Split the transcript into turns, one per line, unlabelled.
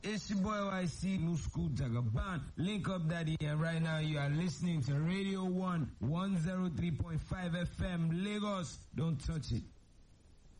It's your boy YC, New School Jagaban. Link up daddy, and right now you are listening to Radio 1, 103.5 FM, Lagos. Don't touch it.